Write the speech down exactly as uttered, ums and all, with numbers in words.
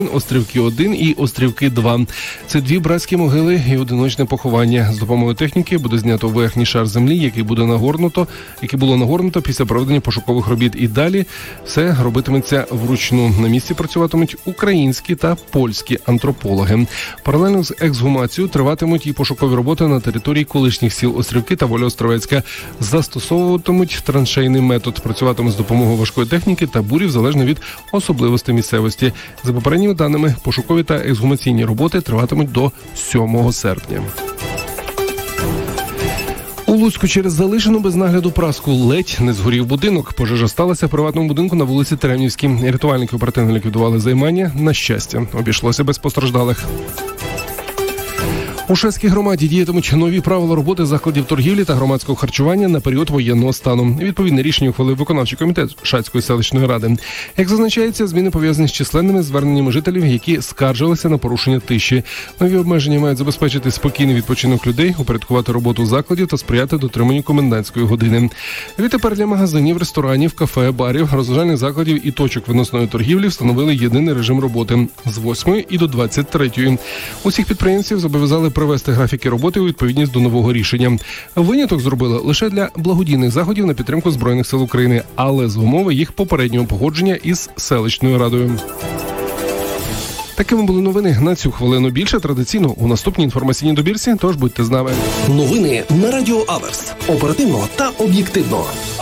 Острівки один і Острівки два. Це дві братські могили і одиночне поховання. З допомогою техніки буде знято верхній шар землі, який буде нагорнуто, який було нагорнуто після проведення пошукових робіт. І далі все робитиметься вручну. На місці працюватимуть українські та польські антропологи. Паралельно з ексгумацією триватимуть і пошукові роботи на території колишніх сіл Острівки та Воля Островецька. Застосовуватимуть траншейний метод. Працюватимуть з допомогою важкої техніки та бурів, залежно від особливостей місцевості. За попередніми даними, пошукові та ексгумаційні роботи триватимуть до сьомого серпня. У Луцьку через залишену без нагляду праску ледь не згорів будинок. Пожежа сталася в приватному будинку на вулиці Теремнівській. Рятувальники оперативно ліквідували займання. На щастя, обійшлося без постраждалих. У Шацькій громаді діятимуть нові правила роботи закладів торгівлі та громадського харчування на період воєнного стану. Відповідне рішення ухвалив виконавчий комітет Шацької селищної ради. Як зазначається, зміни пов'язані з численними зверненнями жителів, які скаржилися на порушення тиші. Нові обмеження мають забезпечити спокійний відпочинок людей, упорядкувати роботу закладів та сприяти дотриманню комендантської години. Відтепер для магазинів, ресторанів, кафе, барів, розважальних закладів і точок виносної торгівлі встановили єдиний режим роботи з восьмої і до двадцять третьої. Усіх підприємців зобов'язали привести графіки роботи у відповідність до нового рішення. Виняток зробили лише для благодійних заходів на підтримку Збройних сил України, але з умови їх попереднього погодження із селищною радою. Такими були новини на цю хвилину. Більше традиційно у наступній інформаційній добірці, тож будьте з нами. Новини на Радіо Аверс. Оперативно та об'єктивно.